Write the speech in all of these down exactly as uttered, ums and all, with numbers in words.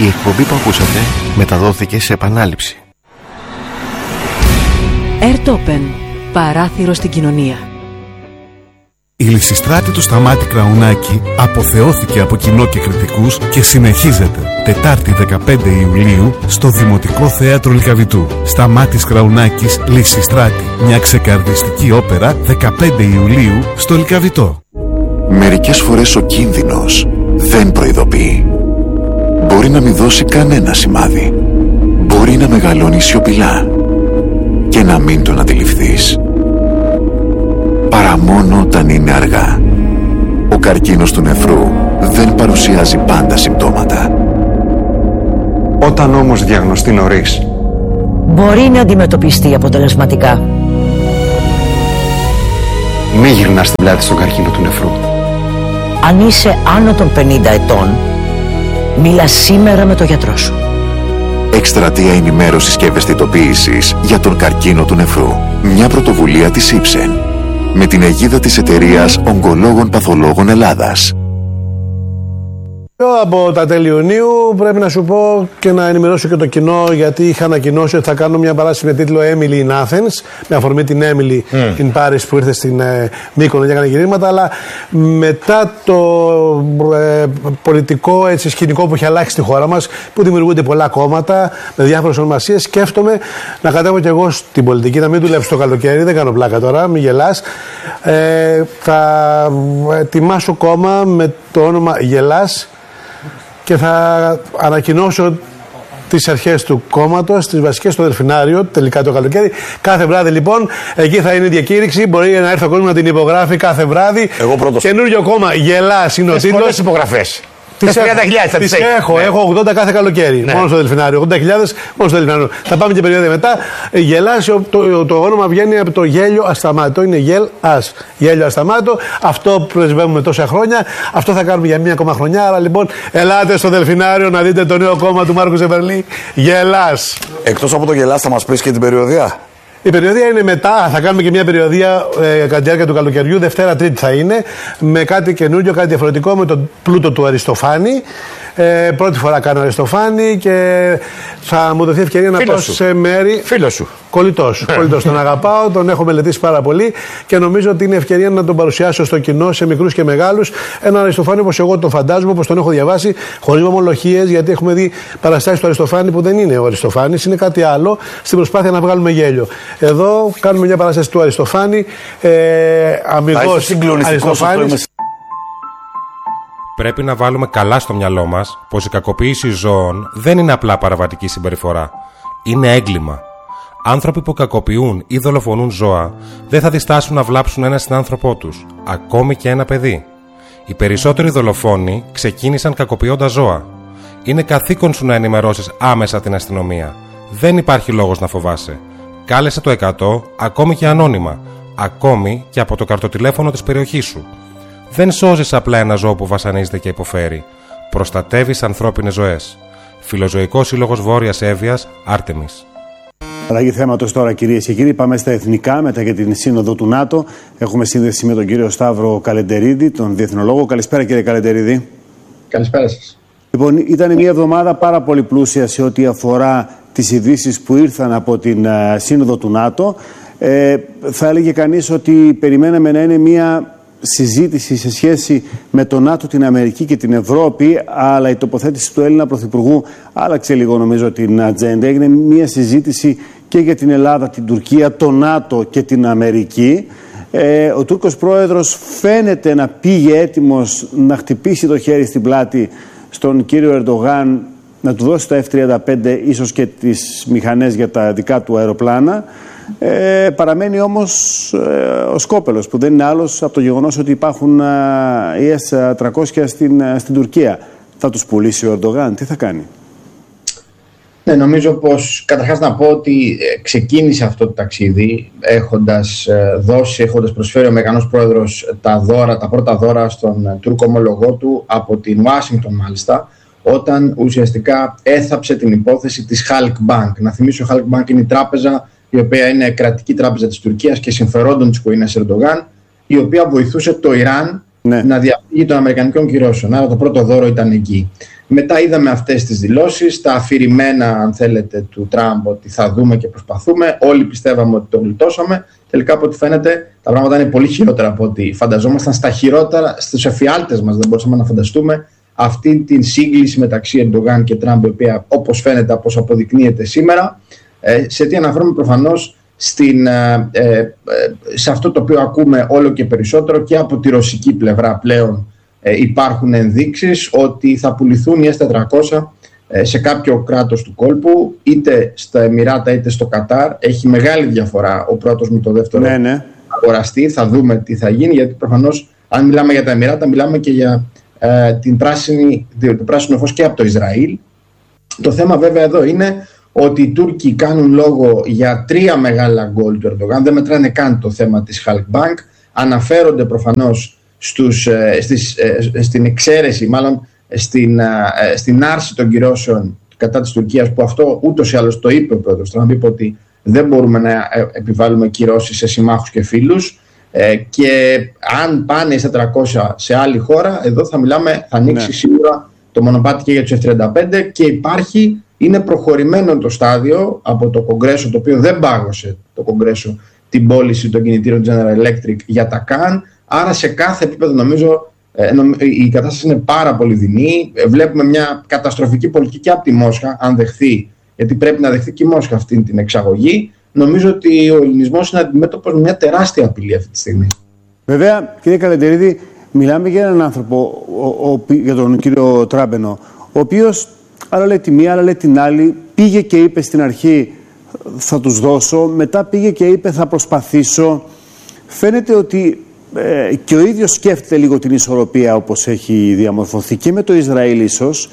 Η εκπομπή που ακούσατε μεταδόθηκε σε επανάληψη. Airtopen. Παράθυρο στην κοινωνία. Η Λυσιστράτη του Σταμάτη Κραουνάκη αποθεώθηκε από κοινό και κριτικούς και συνεχίζεται Τετάρτη δεκαπέντε Ιουλίου στο Δημοτικό Θέατρο Λυκαβητού. Σταμάτης Κραουνάκης, Λυσιστράτη, μια ξεκαρδιστική όπερα, δεκαπέντε Ιουλίου στο Λυκαβητό. Μερικές φορές ο κίνδυνος δεν προειδοποιεί. Μπορεί να μην δώσει κανένα σημάδι. Μπορεί να μεγαλώνει σιωπηλά και να μην τον αντιληφθείς. Παρά μόνο όταν είναι αργά. Ο καρκίνος του νεφρού δεν παρουσιάζει πάντα συμπτώματα. Όταν όμως διαγνωστεί νωρίς, μπορεί να αντιμετωπιστεί αποτελεσματικά. μη γυρνάς την πλάτη στον καρκίνο του νεφρού. Αν είσαι άνω των πενήντα ετών, μίλα σήμερα με τον γιατρό σου. Εκστρατεία ενημέρωσης και ευαισθητοποίησης για τον καρκίνο του νεφρού. Μια πρωτοβουλία της Ipsen με την αιγίδα της εταιρείας Ογκολόγων Παθολόγων Ελλάδας. Από τα τέλη Ιουνίου πρέπει να σου πω και να ενημερώσω και το κοινό, γιατί είχα ανακοινώσει ότι θα κάνω μια παράσταση με τίτλο Emily in Athens, με αφορμή την Emily mm. in Paris που ήρθε στην ε, Μύκονο και έκανε γυρίσματα, αλλά μετά το ε, πολιτικό έτσι, σκηνικό που έχει αλλάξει στη χώρα μας, που δημιουργούνται πολλά κόμματα με διάφορες ονομασίες, σκέφτομαι να κατέβω κι εγώ στην πολιτική, να μην δουλέψω το καλοκαίρι, δεν κάνω πλάκα τώρα, μην γελάς. Ε, θα ετοιμάσω κόμμα με το όνομα Γελάς και θα ανακοινώσω τις αρχές του κόμματος, τις βασικές στο Δελφινάριο, τελικά το καλοκαίρι. Κάθε βράδυ λοιπόν, εκεί θα είναι η διακήρυξη. Μπορεί να έρθει ο κόσμος να την υπογράφει κάθε βράδυ. Εγώ πρώτος. Καινούριο κόμμα, Γελάς είναι ο τίτλος. Πολλές υπογραφές. Τις τριάντα χιλιάδες τις έχω, ναι. Έχω ογδόντα κάθε καλοκαίρι. Ναι. Μόνο στο Δελφινάριο. ογδόντα χιλιάδες μόνο στο Δελφινάριο. Θα πάμε και περίοδο μετά. Γελάς, το, το, το όνομα βγαίνει από το γέλιο ασταμάτητο. Είναι γελ ας. Γέλιο ασταμάτητο. Αυτό πρεσβεύουμε τόσα χρόνια. Αυτό θα κάνουμε για μία ακόμα χρονιά. Άρα λοιπόν, ελάτε στο Δελφινάριο να δείτε το νέο κόμμα του Μάρκου Ζεβερλή. Γελάς. Εκτός από το Γελάς, θα μας πεις και την περιοδία. Η περιοδία είναι μετά, θα κάνουμε και μια περιοδία ε, κατά τη διάρκεια του καλοκαιριού, Δευτέρα Τρίτη θα είναι, με κάτι καινούριο, κάτι διαφορετικό, με τον πλούτο του Αριστοφάνη. Ε, πρώτη φορά κάνω Αριστοφάνη και θα μου δοθεί ευκαιρία να πάω σε μέρη. Φίλο σου. Κολλητός σου. Κολλητός. Τον αγαπάω, τον έχω μελετήσει πάρα πολύ και νομίζω ότι είναι ευκαιρία να τον παρουσιάσω στο κοινό, σε μικρούς και μεγάλους. Έναν Αριστοφάνη όπως εγώ τον φαντάζομαι, όπως τον έχω διαβάσει, χωρίς μομολογίες, γιατί έχουμε δει παραστάσεις του Αριστοφάνη που δεν είναι ο Αριστοφάνης, είναι κάτι άλλο, στην προσπάθεια να βγάλουμε γέλιο. Εδώ κάνουμε μια παράσταση του Αριστοφάνη, ε, αμυγός Αριστοφάνης. Πρέπει να βάλουμε καλά στο μυαλό μας πως η κακοποίηση ζώων δεν είναι απλά παραβατική συμπεριφορά. Είναι έγκλημα. Άνθρωποι που κακοποιούν ή δολοφονούν ζώα δεν θα διστάσουν να βλάψουν ένα συνάνθρωπό τους, ακόμη και ένα παιδί. Οι περισσότεροι δολοφόνοι ξεκίνησαν κακοποιώντας ζώα. Είναι καθήκον σου να ενημερώσεις άμεσα την αστυνομία. Δεν υπάρχει λόγος να φοβάσαι. Κάλεσε το εκατό, ακόμη και ανώνυμα, ακόμη και από το καρτοτηλέφωνο της περιοχής σου. Δεν σώζεις απλά ένα ζώο που βασανίζεται και υποφέρει. Προστατεύεις ανθρώπινες ζωές. Φιλοζωικός Σύλλογος Βόρειας Εύβοιας, Άρτεμις. Αλλαγή θέματος τώρα, κυρίες και κύριοι. Πάμε στα εθνικά, μετά για την Σύνοδο του ΝΑΤΟ. Έχουμε σύνδεση με τον κύριο Σταύρο Καλεντερίδη, τον διεθνολόγο. Καλησπέρα, κύριε Καλεντερίδη. Καλησπέρα σας. Λοιπόν, ήταν μια εβδομάδα πάρα πολύ πλούσια σε ό,τι αφορά τις ειδήσεις που ήρθαν από την uh, Σύνοδο του ΝΑΤΟ. Ε, θα έλεγε κανείς ότι περιμέναμε να είναι μια συζήτηση σε σχέση με το ΝΑΤΟ, την Αμερική και την Ευρώπη, αλλά η τοποθέτηση του Έλληνα Πρωθυπουργού άλλαξε λίγο νομίζω την ατζέντα. Έγινε μια συζήτηση και για την Ελλάδα, την Τουρκία, το ΝΑΤΟ και την Αμερική. Ε, ο Τούρκος πρόεδρος φαίνεται να πήγε έτοιμος να χτυπήσει το χέρι στην πλάτη στον κύριο Ερντογάν, να του δώσει τα εφ τριάντα πέντε, ίσως και τις μηχανές για τα δικά του αεροπλάνα. Ε, παραμένει όμως ε, ο σκόπελος, που δεν είναι άλλος από το γεγονός ότι υπάρχουν ε, ι ες τριακόσια στην, ε, στην Τουρκία. Θα τους πουλήσει ο Ερντογάν, τι θα κάνει? Ναι, νομίζω πως καταρχάς να πω ότι ξεκίνησε αυτό το ταξίδι έχοντας δώσει, έχοντας προσφέρει ο Αμερικανός πρόεδρος τα δώρα, τα πρώτα δώρα στον Τούρκο ομολογό του από την Ουάσιγκτον μάλιστα, όταν ουσιαστικά έθαψε την υπόθεση της Halk Bank. Να θυμίσω, η Halk Bank είναι η τράπεζα η οποία είναι κρατική τράπεζα της Τουρκίας και συμφερόντων της οικογένειας Ερντογάν, η οποία βοηθούσε το Ιράν ναι. να διαφύγει των αμερικανικών κυρώσεων. Άρα το πρώτο δώρο ήταν εκεί. Μετά είδαμε αυτές τις δηλώσεις, τα αφηρημένα αν θέλετε του Τραμπ ότι θα δούμε και προσπαθούμε. Όλοι πιστεύαμε ότι το γλιτώσαμε. Τελικά από ό,τι φαίνεται τα πράγματα είναι πολύ χειρότερα από ό,τι φανταζόμασταν. Στα χειρότερα, στους εφιάλτες μας δεν μπορούσαμε να φανταστούμε αυτή την σύγκληση μεταξύ Ερντογάν και Τραμπ, η οποία όπως φαίνεται, όπως αποδεικνύεται σήμερα, ε, σε τι αναφέρομαι προφανώς στην, ε, ε, σε αυτό το οποίο ακούμε όλο και περισσότερο και από τη ρωσική πλευρά πλέον. Ε, υπάρχουν ενδείξεις ότι θα πουληθούν οι ες τετρακόσια ε, σε κάποιο κράτος του κόλπου, είτε στα Εμιράτα είτε στο Κατάρ. Έχει μεγάλη διαφορά ο πρώτος με το δεύτερο ναι, ναι. αγοραστή. Θα δούμε τι θα γίνει, γιατί προφανώς αν μιλάμε για τα Εμιράτα μιλάμε και για ε, την πράσινη, το πράσινο φως και από το Ισραήλ. Το θέμα βέβαια εδώ είναι ότι οι Τούρκοι κάνουν λόγο για τρία μεγάλα γκολ του Ερντογάν. Δεν μετράνε καν το θέμα της Halkbank. Αναφέρονται προφανώς στους, στις, στην εξαίρεση, μάλλον στην, στην άρση των κυρώσεων κατά της Τουρκίας, που αυτό ούτως ή άλλως το είπε ο πρόεδρος Τραμπ, είπε ότι δεν μπορούμε να επιβάλλουμε κυρώσεις σε συμμάχους και φίλους, και αν πάνε στα τριακόσια σε άλλη χώρα, εδώ θα μιλάμε, θα ανοίξει ναι. σίγουρα το μονοπάτι και για τους εφ τριάντα πέντε, και υπάρχει, είναι προχωρημένο το στάδιο από το Κογκρέσο, το οποίο δεν πάγωσε το Κογκρέσο την πώληση των κινητήρων General Electric για τα καν. Άρα σε κάθε επίπεδο νομίζω η κατάσταση είναι πάρα πολύ δεινή. Βλέπουμε μια καταστροφική πολιτική και από τη Μόσχα, αν δεχθεί, γιατί πρέπει να δεχθεί και η Μόσχα αυτή την εξαγωγή. Νομίζω ότι ο ελληνισμός είναι αντιμέτωπος με μια τεράστια απειλή αυτή τη στιγμή. Βέβαια, κύριε Καλεντερίδη, μιλάμε για έναν άνθρωπο, ο, ο, για τον κύριο Τράμπενο, ο οποίος άλλα λέει τη μία, άλλα λέει την άλλη. Πήγε και είπε στην αρχή θα τους δώσω, μετά πήγε και είπε θα προσπαθήσω. Φαίνεται ότι ε, και ο ίδιος σκέφτεται λίγο την ισορροπία όπως έχει διαμορφωθεί και με το Ισραήλ ίσως,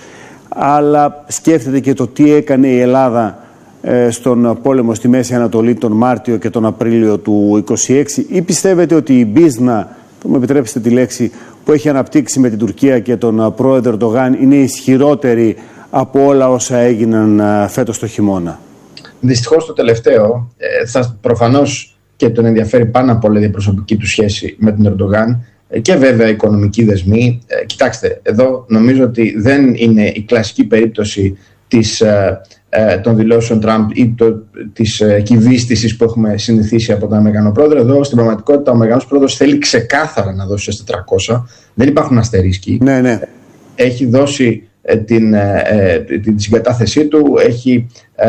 αλλά σκέφτεται και το τι έκανε η Ελλάδα ε, στον πόλεμο στη Μέση Ανατολή τον Μάρτιο και τον Απρίλιο του είκοσι έξι, ή πιστεύετε ότι η μπίζνα, που μου επιτρέψετε τη λέξη, που έχει αναπτύξει με την Τουρκία και τον πρόεδρο Ερντογάν είναι ισχυρότερη από όλα όσα έγιναν φέτος το χειμώνα? Δυστυχώς το τελευταίο, ε, θα προφανώς και τον ενδιαφέρει πάνω από όλα η προσωπική του σχέση με τον Ερντογάν ε, και βέβαια οικονομικοί δεσμοί. Ε, κοιτάξτε, εδώ νομίζω ότι δεν είναι η κλασική περίπτωση της, ε, ε, των δηλώσεων Τραμπ ή το, της ε, κυβίστησης που έχουμε συνηθίσει από τον Αμερικανό πρόεδρο. Εδώ στην πραγματικότητα ο Αμερικανός πρόεδρος θέλει ξεκάθαρα να δώσει στις τετρακόσια. Δεν υπάρχουν αστερίσκοι. Ναι, ναι. Έχει δώσει την, ε, την συγκατάθεσή του, έχει,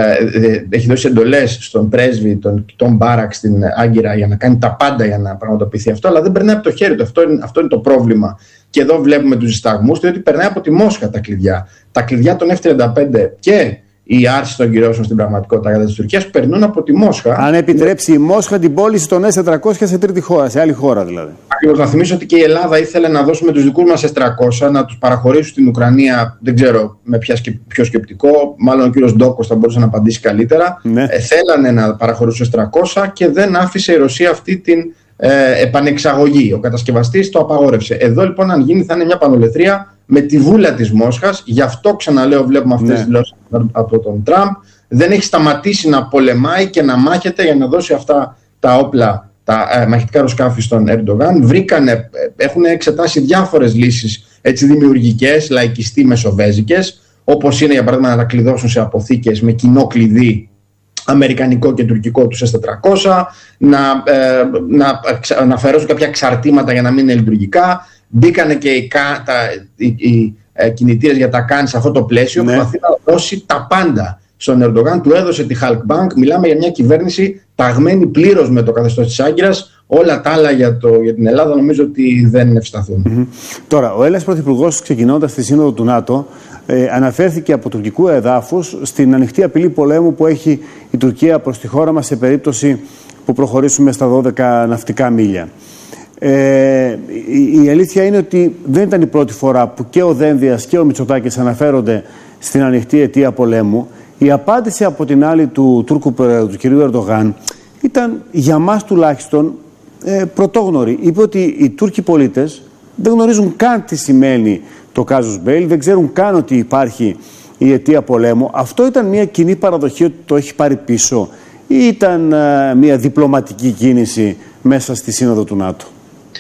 ε, έχει δώσει εντολές στον πρέσβη, τον, τον Μπάρακ στην Άγκυρα, για να κάνει τα πάντα για να πραγματοποιηθεί αυτό, αλλά δεν περνάει από το χέρι του. Αυτό είναι, αυτό είναι το πρόβλημα. Και εδώ βλέπουμε τους δισταγμούς, διότι περνάει από τη Μόσχα τα κλειδιά. Τα κλειδιά των εφ τριάντα πέντε και η άρση των κυρώσεων στην πραγματικότητα κατά της Τουρκίας περνούν από τη Μόσχα. Αν επιτρέψει η Μόσχα την πώληση των ες τετρακόσια σε τρίτη χώρα, σε άλλη χώρα δηλαδή. Ακριβώς. Να θυμίσω ότι και η Ελλάδα ήθελε να δώσουμε τους δικούς μας ες τριακόσια, να τους παραχωρήσουν στην Ουκρανία. Δεν ξέρω με ποιο σκεπτικό. Μάλλον ο κύριος Ντόκος θα μπορούσε να απαντήσει καλύτερα. Ναι. Ε, θέλανε να παραχωρήσουν ες τριακόσια και δεν άφησε η Ρωσία αυτή την ε, επανεξαγωγή. Ο κατασκευαστής το απαγόρευσε. Εδώ λοιπόν, αν γίνει, θα είναι μια πανολεθρία με τη βούλα της Μόσχας. Γι' αυτό ξαναλέω, βλέπουμε αυτές τις ναι. δηλώσεις από τον Τραμπ. Δεν έχει σταματήσει να πολεμάει και να μάχεται για να δώσει αυτά τα όπλα, τα ε, μαχητικά αεροσκάφη στον Ερντογάν. Βρήκανε, έχουν εξετάσει διάφορες λύσεις έτσι, δημιουργικές, λαϊκιστή, μεσοβέζικες, όπως είναι για παράδειγμα να τα κλειδώσουν σε αποθήκες με κοινό κλειδί αμερικανικό και τουρκικό τους ες τετρακόσια, να, ε, να, να αφαιρέσουν κάποια εξαρτήματα για να μην είναι λειτουργικά. Μπήκανε και οι, τα, οι, οι ε, κινητήρες για τα καν σε αυτό το πλαίσιο, ναι. Προσπαθεί να δώσει τα πάντα στον Ερντογάν, του έδωσε τη Halkbank. Μιλάμε για μια κυβέρνηση ταγμένη πλήρως με το καθεστώς της Άγκυρας. Όλα τα άλλα για, το, για την Ελλάδα νομίζω ότι δεν ευσταθούν. Mm-hmm. Τώρα, ο Έλληνας Πρωθυπουργός, ξεκινώντας τη Σύνοδο του ΝΑΤΟ, ε, αναφέρθηκε από τουρκικού εδάφους στην ανοιχτή απειλή πολέμου που έχει η Τουρκία προς τη χώρα μας σε περίπτωση που προχωρήσουμε στα δώδεκα ναυτικά μίλια. Ε, η, η αλήθεια είναι ότι δεν ήταν η πρώτη φορά που και ο Δένδιας και ο Μητσοτάκης αναφέρονται στην ανοιχτή αιτία πολέμου. Η απάντηση από την άλλη του Τούρκου Προέδρου, του κ. Ερντογάν, ήταν για μας τουλάχιστον ε, πρωτόγνωρη. Είπε ότι οι Τούρκοι πολίτες δεν γνωρίζουν καν τι σημαίνει το casus belli, δεν ξέρουν καν ότι υπάρχει η αιτία πολέμου. Αυτό ήταν μια κοινή παραδοχή ότι το έχει πάρει πίσω, ή ήταν ε, μια διπλωματική κίνηση μέσα στη Σύνοδο του ΝΑΤΟ?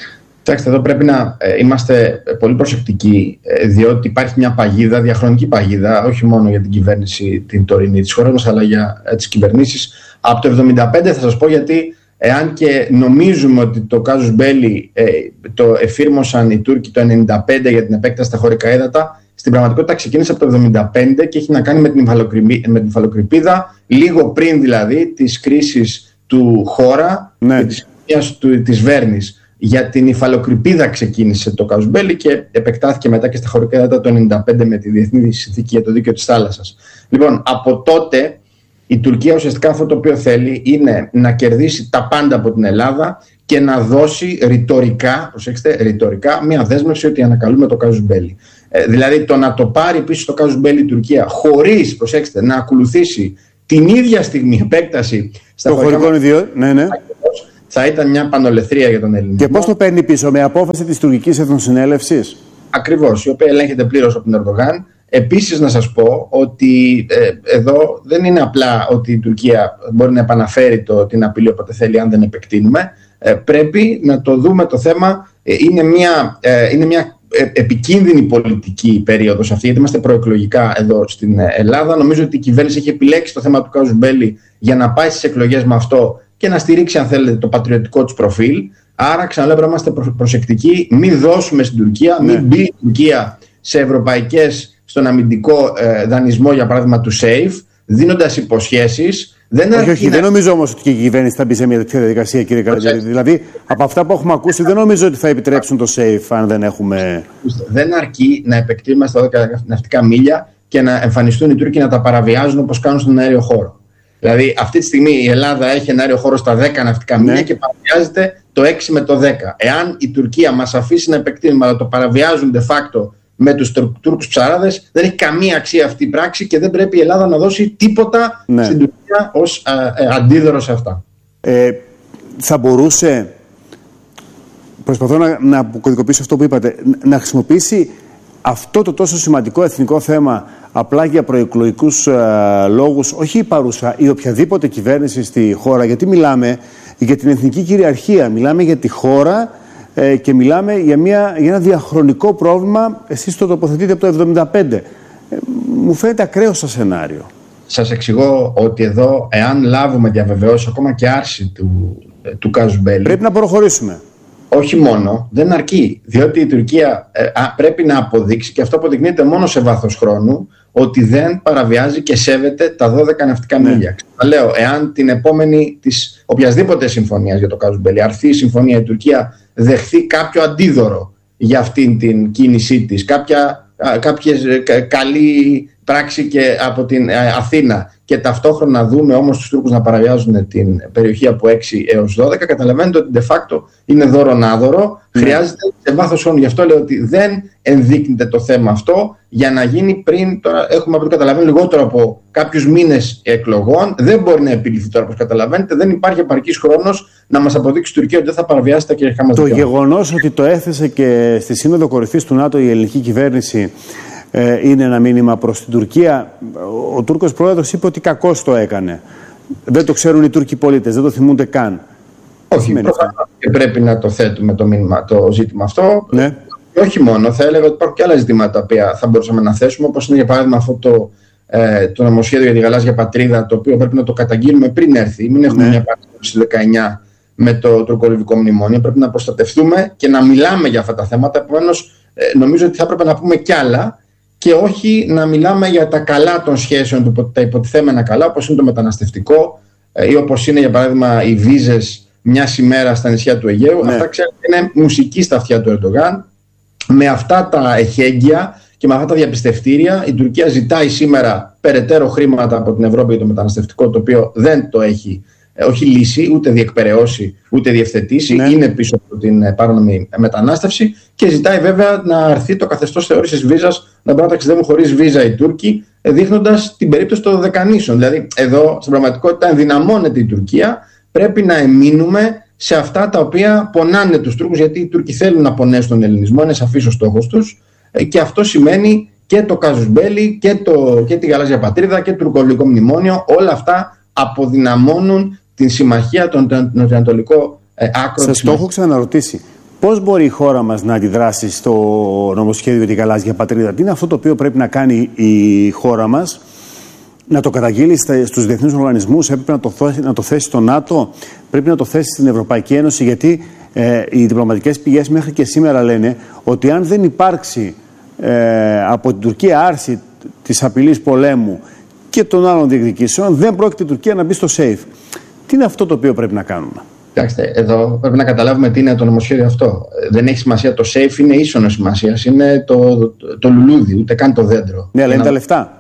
Κοιτάξτε, εδώ πρέπει να ε, είμαστε πολύ προσεκτικοί, ε, διότι υπάρχει μια παγίδα, διαχρονική παγίδα, όχι μόνο για την κυβέρνηση την τωρινή της χώρας μας, αλλά για ε, τις κυβερνήσεις από το εβδομήντα πέντε. Θα σας πω γιατί, εάν και νομίζουμε ότι το casus belli ε, το εφήρμοσαν οι Τούρκοι το ενενήντα πέντε για την επέκταση στα χωρικά ύδατα, στην πραγματικότητα ξεκίνησε από το εβδομήντα πέντε και έχει να κάνει με την, με την υφαλοκρηπίδα, λίγο πριν δηλαδή της κρίσης του Χώρα, ναι, και της, του, της Βέρνης. Για την υφαλοκρηπίδα ξεκίνησε το casus belli και επεκτάθηκε μετά και στα χωρικά ύδατα το ενενήντα πέντε με τη Διεθνή Συνθήκη για το Δίκαιο της Θάλασσας. Λοιπόν, από τότε η Τουρκία ουσιαστικά αυτό το οποίο θέλει είναι να κερδίσει τα πάντα από την Ελλάδα και να δώσει ρητορικά, προσέξτε, ρητορικά μια δέσμευση ότι ανακαλούμε το casus belli. Ε, δηλαδή το να το πάρει πίσω το casus belli η Τουρκία χωρίς, προσέξτε, να ακολουθήσει την ίδια στιγμή επέκταση στα χωρικών ιδιών, ναι, ναι, θα ήταν μια πανολεθρία για τον Ελληνισμό. Και πώς το παίρνει πίσω, με απόφαση της τουρκικής εθνοσυνέλευσης? Ακριβώς, η οποία ελέγχεται πλήρως από τον Ερντογάν. Επίσης να σας πω ότι ε, εδώ δεν είναι απλά ότι η Τουρκία μπορεί να επαναφέρει το, την απειλή όποτε θέλει αν δεν επεκτείνουμε. Ε, πρέπει να το δούμε το θέμα. Ε, είναι μια, ε, είναι μια επικίνδυνη πολιτική περίοδος αυτή, γιατί είμαστε προεκλογικά εδώ στην Ελλάδα. Νομίζω ότι η κυβέρνηση έχει επιλέξει το θέμα του casus belli για να πάει στις εκλογές με αυτό και να στηρίξει, αν θέλετε, το πατριωτικό της προφίλ. Άρα, ξαναλέω, πρέπει να είμαστε προσεκτικοί, μην δώσουμε στην Τουρκία, μην ναι. μπει η Τουρκία σε ευρωπαϊκές, στον αμυντικό ε, δανεισμό, για παράδειγμα, του SAFE, δίνοντας υποσχέσεις. Δεν όχι, όχι, να... δεν νομίζω όμως ότι και η κυβέρνηση θα μπει σε μια τέτοια διαδικασία, κύριε Καρατζαλίδη. Δηλαδή, από αυτά που έχουμε ακούσει, δεν νομίζω ότι θα επιτρέψουν το SAFE, αν δεν έχουμε. Δεν αρκεί να επεκτείνουμε στα δώδεκα ναυτικά μίλια και να εμφανιστούν οι Τούρκοι να τα παραβιάζουν όπως κάνουν στον αέριο χώρο. Δηλαδή, αυτή τη στιγμή η Ελλάδα έχει ένα αέριο χώρο στα δέκα ναυτικά μίλια ναι. και παραβιάζεται το έξι με το δέκα. Εάν η Τουρκία μας αφήσει να επεκτείνουμε, αλλά το παραβιάζουν de facto με τους Τούρκους ψαράδες, δεν έχει καμία αξία αυτή η πράξη και δεν πρέπει η Ελλάδα να δώσει τίποτα ναι. στην Τουρκία ως α, α, αντίδωρο σε αυτά. Ε, θα μπορούσε, προσπαθώ να, να κωδικοποιήσω αυτό που είπατε, να χρησιμοποιήσει αυτό το τόσο σημαντικό εθνικό θέμα απλά για προεκλογικούς ε, λόγους, όχι η παρούσα ή οποιαδήποτε κυβέρνηση στη χώρα, γιατί μιλάμε για την εθνική κυριαρχία, μιλάμε για τη χώρα ε, και μιλάμε για, μια, για ένα διαχρονικό πρόβλημα. Εσείς το τοποθετείτε από το εβδομήντα πέντε. Ε, μου φαίνεται ακραίο στο σενάριο. Σας εξηγώ ότι εδώ, εάν λάβουμε διαβεβαιώσεις, ακόμα και άρση του, του casus belli, πρέπει να προχωρήσουμε. Όχι μόνο, δεν αρκεί, διότι η Τουρκία ε, α, πρέπει να αποδείξει, και αυτό αποδεικνύεται μόνο σε βάθος χρόνου, ότι δεν παραβιάζει και σέβεται τα δώδεκα ναυτικά ναι. μίλια. Λέω, εάν την επόμενη της οποιασδήποτε συμφωνίας για το casus belli αρθεί η συμφωνία, η Τουρκία δεχθεί κάποιο αντίδωρο για αυτήν την κίνησή της, κάποια, κάποιες καλή πράξη και από την Αθήνα, και ταυτόχρονα δούμε όμως τους Τούρκους να παραβιάζουν την περιοχή από έξι έως δώδεκα, καταλαβαίνετε ότι de facto είναι δώρο-νάδωρο. Ναι. Χρειάζεται σε βάθος χρόνου. Γι' αυτό λέω ότι δεν ενδείκνυται το θέμα αυτό για να γίνει πριν. Τώρα έχουμε, από το καταλαβαίνω, λιγότερο από κάποιους μήνες εκλογών. Δεν μπορεί να επιληθεί τώρα, όπως καταλαβαίνετε. Δεν υπάρχει επαρκής χρόνος να μας αποδείξει η Τουρκία ότι δεν θα παραβιάσει τα κυριαρχικά μας δικαιώματα. Το γεγονός ότι το έθεσε και στη Σύνοδο Κορυφής του ΝΑΤΟ η ελληνική κυβέρνηση είναι ένα μήνυμα προς την Τουρκία. Ο Τούρκος πρόεδρος είπε ότι κακώς το έκανε. Δεν το ξέρουν οι Τούρκοι πολίτες, δεν το θυμούνται καν. Όχι, και πρέπει να το θέτουμε το, μήνυμα, το ζήτημα αυτό. Ναι. Και όχι μόνο, θα έλεγα ότι υπάρχουν και άλλα ζητήματα που θα μπορούσαμε να θέσουμε, όπως είναι για παράδειγμα αυτό το, ε, το νομοσχέδιο για τη γαλάζια πατρίδα, το οποίο πρέπει να το καταγγείλουμε πριν έρθει. Μην έχουμε ναι. μια παράδοση δεκαεννιά με το τουρκολιβικό μνημόνιο. Πρέπει να προστατευτούμε και να μιλάμε για αυτά τα θέματα. Επομένως, ε, νομίζω ότι θα έπρεπε να πούμε κι άλλα. Και όχι να μιλάμε για τα καλά των σχέσεων, τα υποτιθέμενα καλά, όπως είναι το μεταναστευτικό ή όπως είναι, για παράδειγμα, οι βίζες μια ημέρα στα νησιά του Αιγαίου. Ναι. Αυτά, ξέρετε, είναι μουσική στα αυτιά του Ερντογάν. Με αυτά τα εχέγγυα και με αυτά τα διαπιστευτήρια, η Τουρκία ζητάει σήμερα περαιτέρω χρήματα από την Ευρώπη για το μεταναστευτικό, το οποίο δεν το έχει όχι λύσει, ούτε διεκπεραιώσει, ούτε διευθετήσει. Ναι. Είναι πίσω από την παράνομη μετανάστευση και ζητάει βέβαια να αρθεί το καθεστώς θεώρησης βίζας, να μπορούν να ταξιδεύουν χωρίς βίζα οι Τούρκοι, δείχνοντας την περίπτωση των Δωδεκανήσων. Δηλαδή, εδώ στην πραγματικότητα ενδυναμώνεται η Τουρκία. Πρέπει να εμείνουμε σε αυτά τα οποία πονάνε τους Τούρκους, γιατί οι Τούρκοι θέλουν να πονέσουν τον ελληνισμό, είναι σαφής ο στόχος τους, και αυτό σημαίνει και το casus belli και, το, και τη γαλάζια πατρίδα και το τουρκολιβικό μνημόνιο. Όλα αυτά αποδυναμώνουν την συμμαχία, τον νοτιοανατολικό ε, άκρο. Σας το έχω ξαναρωτήσει. Πώς μπορεί η χώρα μας να αντιδράσει στο νομοσχέδιο για την γαλάζια πατρίδα? Τι είναι αυτό το οποίο πρέπει να κάνει η χώρα μας? Να το καταγγείλει στους διεθνείς οργανισμούς, έπρεπε να το, να το θέσει στο ΝΑΤΟ, πρέπει να το θέσει στην Ευρωπαϊκή Ένωση, γιατί ε, οι διπλωματικές πηγές μέχρι και σήμερα λένε ότι αν δεν υπάρξει ε, από την Τουρκία άρση της απειλής πολέμου και των άλλων διεκδικήσεων, δεν πρόκειται η Τουρκία να μπει στο ΣΕΙΦ. Τι είναι αυτό το οποίο πρέπει να κάνουμε? Κοιτάξτε, εδώ πρέπει να καταλάβουμε τι είναι το νομοσχέδιο αυτό. Δεν έχει σημασία το ΣΕΙΦ, είναι ίσονο σημασία. Είναι το, το, το λουλούδι, ούτε καν το δέντρο. Ναι, αλλά είναι τα λεφτά.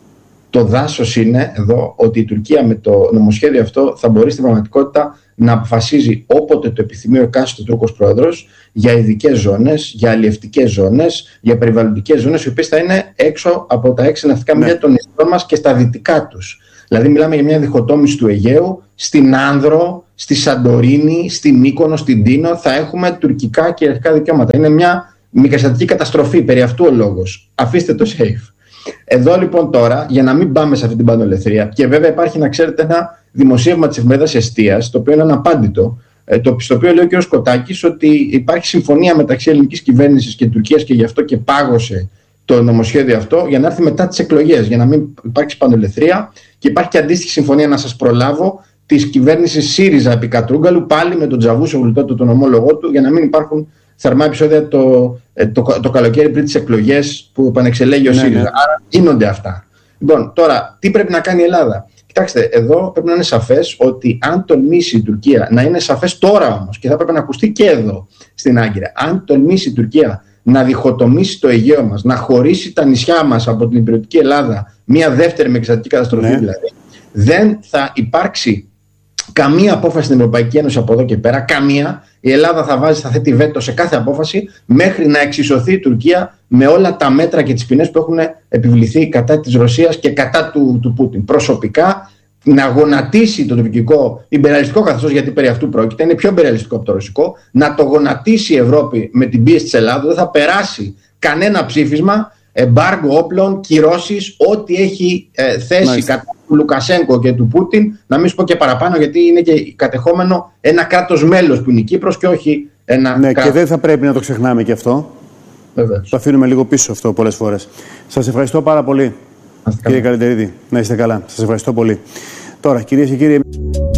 Το δάσος είναι εδώ ότι η Τουρκία με το νομοσχέδιο αυτό θα μπορεί στην πραγματικότητα να αποφασίζει όποτε το επιθυμεί ο εκάστοτε Τούρκος πρόεδρος για ειδικές ζώνες, για αλλιευτικές ζώνες, για περιβαλλοντικές ζώνες, οι οποίες θα είναι έξω από τα έξι ναυτικά μίλια των νησιών μας και στα δυτικά τους. Δηλαδή, μιλάμε για μια διχοτόμηση του Αιγαίου, στην Άνδρο, στη Σαντορίνη, στην Μύκονο, στην Τίνο, θα έχουμε τουρκικά κυριαρχικά δικαιώματα. Είναι μια μικραστατική καταστροφή, περί αυτού ο λόγος. Αφήστε το ΣΕΙΦ. Εδώ λοιπόν τώρα, για να μην πάμε σε αυτή την πανολεθρία, και βέβαια υπάρχει, να ξέρετε, ένα δημοσίευμα της εφημερίδας Εστίας, το οποίο είναι αναπάντητο, το, στο οποίο λέει ο κ. Κοτάκης ότι υπάρχει συμφωνία μεταξύ ελληνικής κυβέρνησης και Τουρκίας και γι' αυτό και πάγωσε το νομοσχέδιο αυτό για να έρθει μετά τις εκλογές, για να μην υπάρξει πανολεθρία. Και υπάρχει και αντίστοιχη συμφωνία, να σας προλάβω, της κυβέρνησης ΣΥΡΙΖΑ επί Κατρούγκαλου, πάλι με τον Τζαβούσογλου, τότε τον ομόλογό του, για να μην υπάρχουν θερμά επεισόδια το, το, το, το καλοκαίρι πριν τις εκλογές που επανεξελέγει ο ναι, ΣΥΡΙΖΑ. Ναι. Άρα γίνονται αυτά. Λοιπόν, τώρα, τι πρέπει να κάνει η Ελλάδα? Κοιτάξτε, εδώ πρέπει να είναι σαφές ότι αν τολμήσει η Τουρκία, να είναι σαφές τώρα όμως, και θα πρέπει να ακουστεί και εδώ στην Άγκυρα, αν τολμήσει η Τουρκία να διχοτομήσει το Αιγαίο μας, να χωρίσει τα νησιά μας από την υπηρετική Ελλάδα, μια δεύτερη με εξαρτική καταστροφή ναι. δηλαδή, δεν θα υπάρξει καμία απόφαση στην Ευρωπαϊκή Ένωση από εδώ και πέρα, καμία. Η Ελλάδα θα βάζει, θα θέτει βέτο σε κάθε απόφαση μέχρι να εξισωθεί η Τουρκία με όλα τα μέτρα και τις ποινές που έχουν επιβληθεί κατά της Ρωσίας και κατά του, του Πούτιν. Προσωπικά να γονατίσει το τουρκικό ιμπεριαλιστικό καθεστώς, γιατί περί αυτού πρόκειται, είναι πιο ιμπεριαλιστικό από το ρωσικό, να το γονατίσει η Ευρώπη με την πίεση της Ελλάδας. Δεν θα περάσει κανένα ψήφισμα, εμπάργκο όπλων, κυρώσεις, ό,τι έχει ε, θέσει κατά του Λουκασένκο και του Πούτιν, να μην σου πω και παραπάνω, γιατί είναι και κατεχόμενο ένα κράτος μέλος που είναι η Κύπρος και όχι ένα ναι, κράτος. Και δεν θα πρέπει να το ξεχνάμε και αυτό. Βεβαίως. Το αφήνουμε λίγο πίσω αυτό πολλές φορές. Σας ευχαριστώ πάρα πολύ, κύριε Καλεντερίδη. Να είστε καλά. Σας ευχαριστώ πολύ. Τώρα, κυρίες και κύριοι.